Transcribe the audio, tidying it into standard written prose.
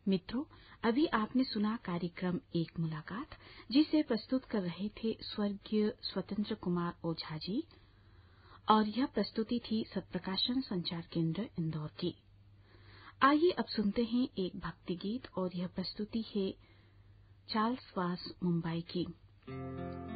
मित्रों, अभी आपने सुना कार्यक्रम एक मुलाकात, जिसे प्रस्तुत कर रहे थे स्वर्गीय स्वतंत्र कुमार ओझा जी, और यह प्रस्तुति थी सत्प्रकाशन संचार केंद्र इंदौर की। आइए अब सुनते हैं एक भक्ति गीत, और यह प्रस्तुति है चार्ल्स वास मुंबई की।